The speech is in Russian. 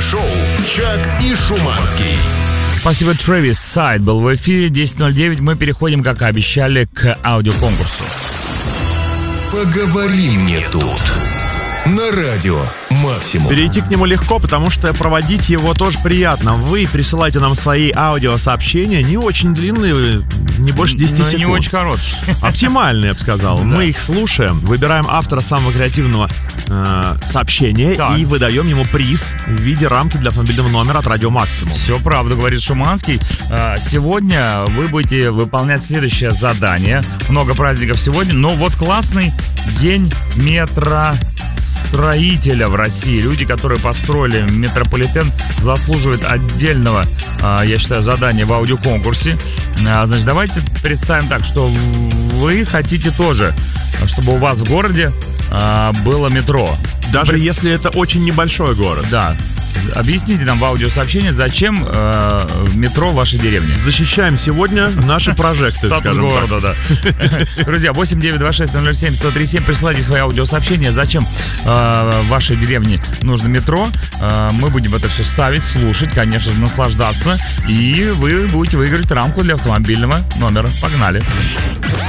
Шоу «Чак и Шуманский». Спасибо, Трэвис Сайд был в эфире. 10:09. Мы переходим, как и обещали, к аудиоконкурсу. Поговори мне тут. На радио «Максимум». Перейти к нему легко, потому что проводить его тоже приятно. Вы присылайте нам свои аудиосообщения, не очень длинные, не больше 10 секунд. Не очень короткие. Оптимальные, я бы сказал. Да. Мы их слушаем, выбираем автора самого креативного сообщения и выдаем ему приз в виде рамки для автомобильного номера от радио «Максимум». Все правда, говорит Шуманский. Сегодня вы будете выполнять следующее задание. Много праздников сегодня, но вот классный день метростроителя в России. Люди, которые построили метрополитен, заслуживают отдельного, я считаю, задания в аудиоконкурсе. Значит, давайте представим так, что вы хотите тоже, чтобы у вас в городе было метро. Даже если это очень небольшой город. Да. Объясните нам в аудиосообщении, зачем метро в вашей деревне. Защищаем сегодня наши прожекты, статус города, да. Друзья, 8-926-007-1037. Присылайте свои аудиосообщения, зачем в вашей деревне нужно метро. Мы будем это все ставить, слушать, конечно же, наслаждаться. И вы будете выиграть рамку для автомобильного номера. Погнали.